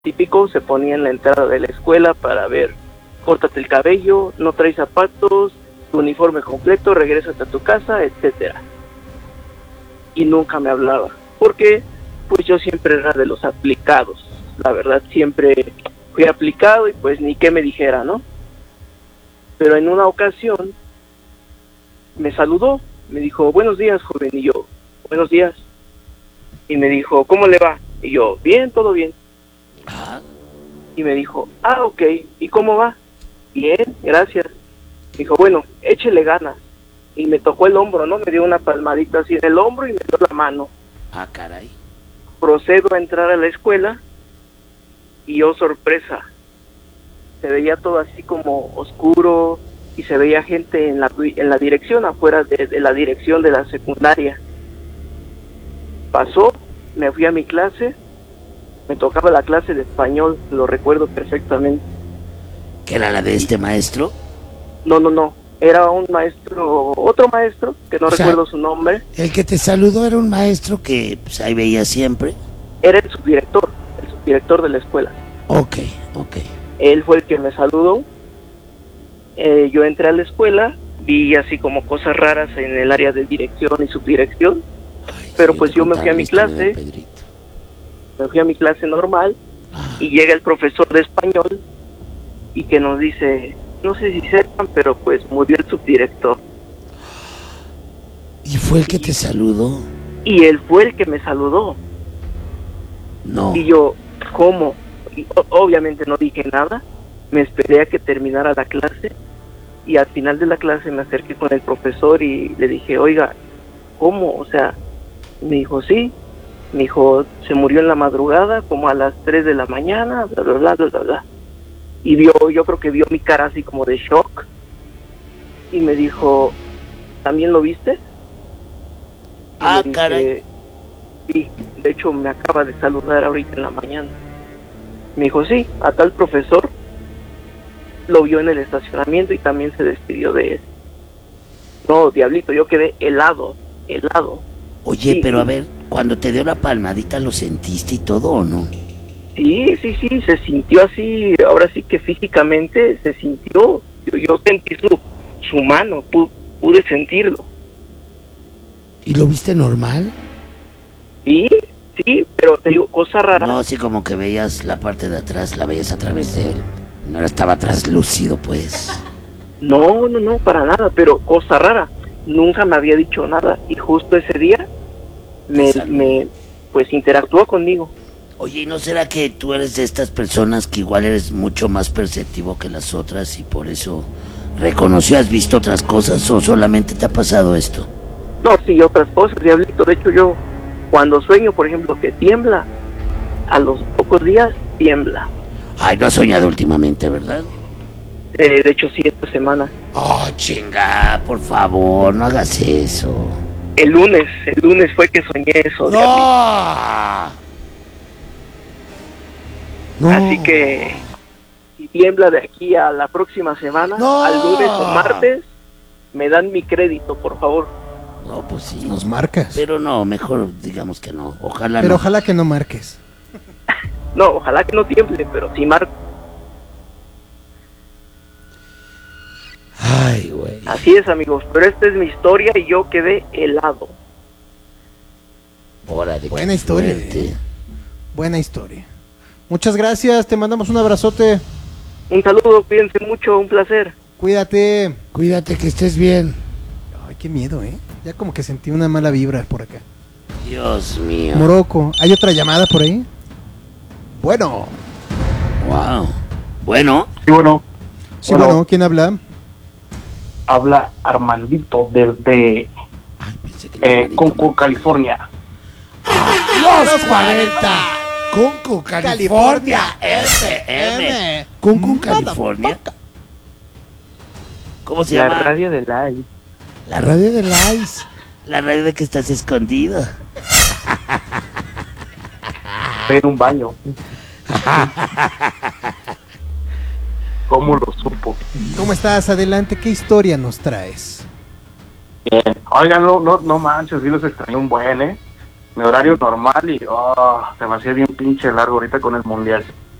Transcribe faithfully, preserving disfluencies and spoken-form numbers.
típico, se ponía en la entrada de la escuela para ver, córtate el cabello, no traes zapatos, tu uniforme completo, regrésate a tu casa, etcétera. Y nunca me hablaba, porque pues yo siempre era de los aplicados, la verdad siempre fui aplicado y pues ni qué me dijera, ¿no? Pero en una ocasión me saludó, me dijo, buenos días, joven, y yo, buenos días, y me dijo, ¿cómo le va? Y yo, bien, todo bien. Y me dijo, ah, ok, ¿y cómo va? Bien, gracias. Dijo, bueno, échele ganas. Y me tocó el hombro, ¿no? Me dio una palmadita así en el hombro y me dio la mano. Ah, caray. Procedo a entrar a la escuela y oh, sorpresa, se veía todo así como oscuro y se veía gente en la, en la dirección, afuera de, de la dirección de la secundaria. Pasó, me fui a mi clase, me tocaba la clase de español, lo recuerdo perfectamente. ¿Qué era la de este maestro? No, no, no, era un maestro, otro maestro, que no O sea, recuerdo su nombre. El que te saludó era un maestro que pues, ahí veía siempre. Era el subdirector, el subdirector de la escuela. Ok, ok. Él fue el que me saludó. Eh, yo entré a la escuela, vi así como cosas raras en el área de dirección y subdirección. Ay, pero sí, pues yo me fui a mi clase, me fui a mi clase normal, ah. y llega el profesor de español y que nos dice, no sé si sepan, pero pues murió el subdirector. ¿Y fue el que te saludó? Y él fue el que me saludó. No. Y yo, ¿cómo? Y, o, obviamente no dije nada, me esperé a que terminara la clase y al final de la clase me acerqué con el profesor y le dije, oiga, ¿cómo? O sea, me dijo, sí, me dijo, se murió en la madrugada, como a las tres de la mañana, bla, bla, bla, bla, bla, bla. Y vio, yo creo que vio mi cara así como de shock, y me dijo, ¿también lo viste? Y ah, dije, caray. Sí, de hecho me acaba de saludar ahorita en la mañana. Me dijo, sí, a tal profesor lo vio en el estacionamiento y también se despidió de él. No, diablito, yo quedé helado, helado. Oye, Sí, pero a sí. ver, cuando te dio la palmadita, ¿lo sentiste y todo o no? Sí, sí, sí, se sintió así, ahora sí que físicamente se sintió, yo, yo sentí su, su mano, pude, pude sentirlo. ¿Y lo viste normal? Sí, sí, pero te digo, cosa rara. No, sí, como que veías la parte de atrás, la veías a través de él. No estaba translúcido, pues. No, no, no, para nada, pero cosa rara, nunca me había dicho nada y justo ese día me, me pues interactuó conmigo. Oye, ¿y no será que tú eres de estas personas que igual eres mucho más perceptivo que las otras y por eso reconoció, has visto otras cosas o solamente te ha pasado esto? No, sí, otras cosas, diablito, de hecho yo cuando sueño, por ejemplo, que tiembla, a los pocos días tiembla. Ay, no has soñado últimamente, ¿verdad? Eh, de hecho sí, esta semana. Oh, chinga, por favor, no hagas eso. El lunes, el lunes fue que soñé eso. ¡No! No. Así que si tiembla de aquí a la próxima semana, no. al lunes o martes, me dan mi crédito, por favor. No, pues sí. Nos marcas. Pero no, mejor digamos que no. Ojalá Pero no. ojalá que no marques. No, ojalá que no tiemble, pero sí marco. Ay, güey. Así es, amigos, pero esta es mi historia y yo quedé helado. Órale, buena historia. Eh. Buena historia. Muchas gracias, te mandamos un abrazote. Un saludo, cuídense mucho, un placer. Cuídate. Cuídate, que estés bien. Ay, qué miedo, ¿eh? Ya como que sentí una mala vibra por acá. Dios mío. Morocco, ¿hay otra llamada por ahí? Bueno. Wow. Bueno. Sí, bueno. Sí, bueno, bueno, ¿quién habla? Habla Armandito desde Ay, pensé que eh, Conco, California. Los cuarenta. Conco, California. F M. Conco, California. ¿Cómo se la llama? La radio de Lice. La radio de Lice. La radio de que estás escondido. En un baño. ¿Cómo lo supo? ¿Cómo estás? Adelante, ¿qué historia nos traes? Bien. Oigan, no, no, no manches, sí los extrañé un buen, ¿eh? Mi horario normal y oh, se me hacía bien pinche largo ahorita con el mundial.